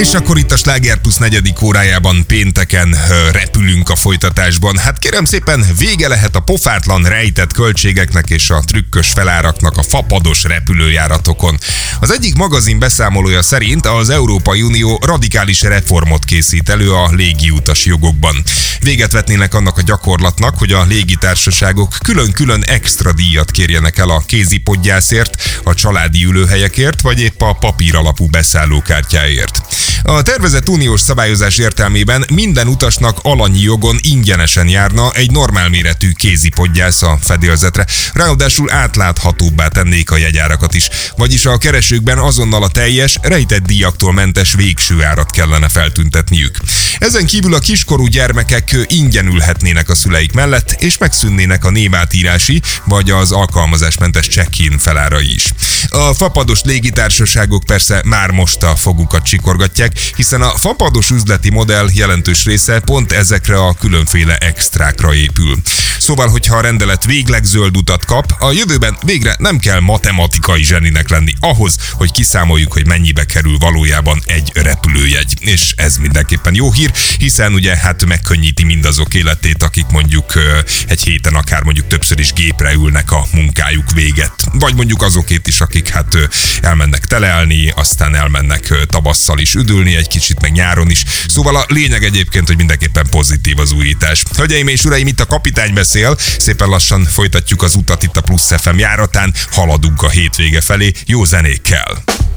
És akkor itt a Sláger Plus 4. órájában pénteken repülünk a folytatásban. Hát kérem szépen, vége lehet a pofátlan rejtett költségeknek és a trükkös feláraknak a fapados repülőjáratokon. Az egyik magazin beszámolója szerint az Európai Unió radikális reformot készít elő a légiutas jogokban. Véget vetnének annak a gyakorlatnak, hogy a légitársaságok külön-külön extra díjat kérjenek el a kézipodgyászért, a családi ülőhelyekért, vagy épp a papíralapú beszállókártyáért. A tervezett uniós szabályozás értelmében minden utasnak alanyi jogon ingyenesen járna egy normál méretű kézipodgyász a fedélzetre. Ráadásul átláthatóbbá tennék a jegyárakat is, vagyis a keresőkben azonnal a teljes, rejtett díjaktól mentes végső árat kellene feltüntetniük. Ezen kívül a kiskorú gyermekek ingyen ülhetnének a szüleik mellett, és megszűnnének a névátírási vagy az alkalmazásmentes check-in felárai is. A fapados légitársaságok persze már most a fogukat csikorgatják, hiszen a fapados üzleti modell jelentős része pont ezekre a különféle extrákra épül. Szóval, hogyha a rendelet végleg zöld utat kap, a jövőben végre nem kell matematikai zseninek lenni ahhoz, hogy kiszámoljuk, hogy mennyibe kerül valójában egy repülőjegy. És ez mindenképpen jó hír, hiszen ugye hát megkönnyíti mindazok életét, akik mondjuk egy héten akár mondjuk többször is gépre ülnek a munkájuk véget. Vagy mondjuk azokét is, akik hát elmennek telelni, aztán elmennek tavasszal is üdülni egy kicsit, meg nyáron is. Szóval a lényeg egyébként, hogy mindenképpen pozitív az újítás. Hölgyeim és uraim, itt a kapitány beszél, szépen lassan folytatjuk az utat itt a Plusz FM járatán, haladunk a hétvége felé, jó zenékkel!